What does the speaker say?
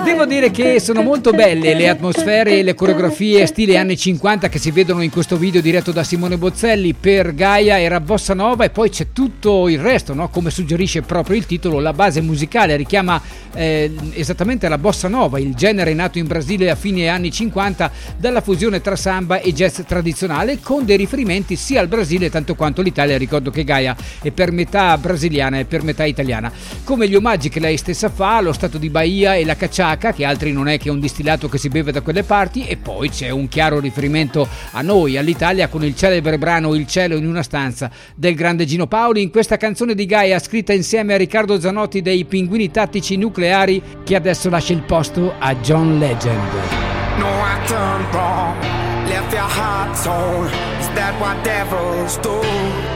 Devo dire che sono molto belle le atmosfere e le coreografie stile anni 50 che si vedono in questo video diretto da Simone Bozzelli. Per Gaia era bossa nova e poi c'è tutto il resto, no? Come suggerisce proprio il titolo, la base musicale richiama esattamente la bossa nova, il genere nato in Brasile a fine anni 50 dalla fusione tra samba e jazz tradizionale, con dei riferimenti sia al Brasile tanto quanto l'Italia. Ricordo che Gaia è per metà brasiliana e per metà italiana, come gli omaggi che lei stessa fa allo stato di Bahia e la caciaca, che altri non è che un distillato che si beve da quelle parti. E poi c'è un chiaro riferimento a noi, all'Italia, con il celebre brano Il cielo in una stanza del grande Gino Paoli, in questa canzone di Gaia scritta insieme a Riccardo Zanotti dei Pinguini Tattici Nucleari, che adesso lascia il posto a John Legend. No, I turned wrong, left your heart torn. Is that what devils do?